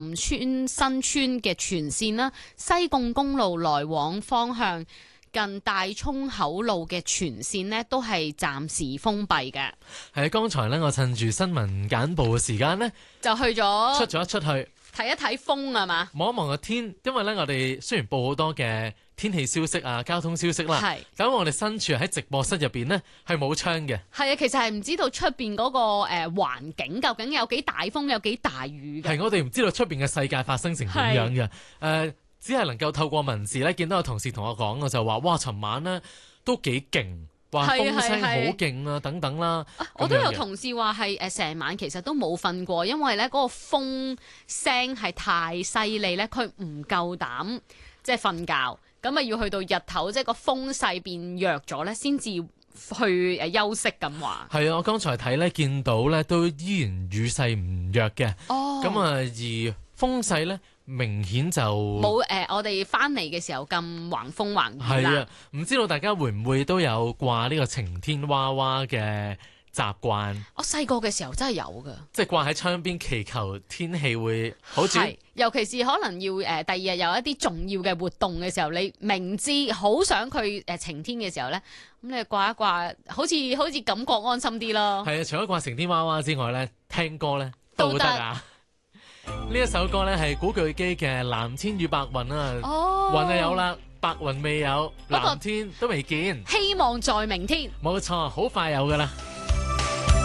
村新村嘅全線啦，西貢公路來往方向近大涌口路嘅全線呢都係暫時封閉嘅。 係剛才呢，我趁住新聞簡報嘅時間呢， 就去咗出去睇一睇風係嘛， 望一望個天，因為呢，我哋雖然報好多嘅天氣消息啊、交通消息啦， 係咁我哋身處喺直播室入邊呢，係冇窗嘅。 係啊，其實係唔知道出邊嗰個環境究竟有幾大風，有幾大雨嘅。 係我哋唔知道出邊嘅世界發生成點樣嘅。只係能夠透過文字咧，見到有同事同我講，我就話：哇，尋晚呢都幾勁，話風聲好勁啊，等等啦。 我都有同事話係成晚其實都冇瞓過，因為咧嗰個風聲係太犀利咧，佢唔夠膽即係瞓覺，咁啊要去到日頭，即係個風勢變弱咗咧，先至去休息咁話。係啊，我剛才睇咧，見到咧都依然雨勢唔弱嘅。 哦， 咁啊而風勢咧。明顯就冇我哋翻嚟嘅時候咁橫風橫雨啦。 係啊，唔知道大家會唔會都有掛呢個晴天娃娃嘅習慣？ 我細個嘅時候真係有㗎， 即係掛喺窗邊祈求天氣會好轉。 尤其是可能要第二日有一啲重要嘅活動嘅時候，你明知好想佢晴天嘅時候咧，咁你掛一掛，好似感覺安心啲咯。 係啊，除咗掛晴天娃娃之外咧，聽歌咧都得啊。呢一首歌咧係古巨基嘅《藍天與白雲》啊，雲就有啦，白雲未有，藍天都未見， 希望在明天。 冇錯，好快有噶啦。